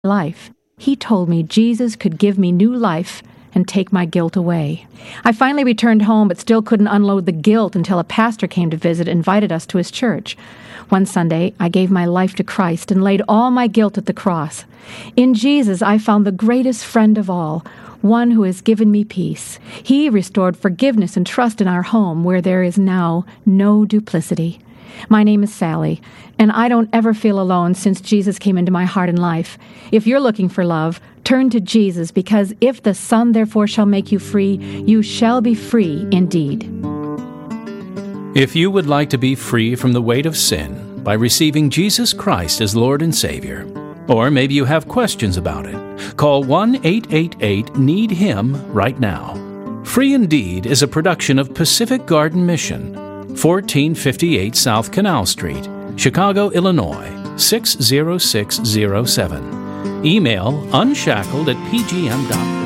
life. He told me Jesus could give me new life and take my guilt away. I finally returned home, but still couldn't unload the guilt until a pastor came to visit and invited us to his church. One Sunday, I gave my life to Christ and laid all my guilt at the cross. In Jesus, I found the greatest friend of all, one who has given me peace. He restored forgiveness and trust in our home, where there is now no duplicity. My name is Sally, and I don't ever feel alone since Jesus came into my heart and life. If you're looking for love, turn to Jesus, because if the Son therefore shall make you free, you shall be free indeed. If you would like to be free from the weight of sin by receiving Jesus Christ as Lord and Savior, or maybe you have questions about it, call 1-888-NEED-HIM right now. Free Indeed is a production of Pacific Garden Mission, 1458 South Canal Street, Chicago, Illinois, 60607. Email unshackled@pgm.com.